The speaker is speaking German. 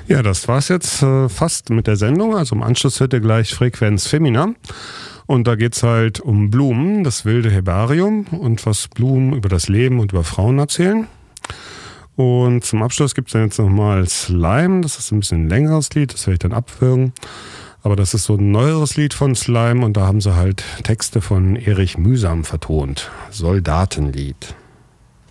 Ja, das war's jetzt fast mit der Sendung. Also im Anschluss hört ihr gleich Frequenz Femina. Und da geht's halt um Blumen, das wilde Herbarium und was Blumen über das Leben und über Frauen erzählen. Und zum Abschluss gibt's dann jetzt nochmal Slime. Das ist ein bisschen ein längeres Lied, das werde ich dann abwürgen. Aber das ist so ein neueres Lied von Slime und da haben sie halt Texte von Erich Mühsam vertont. Soldatenlied.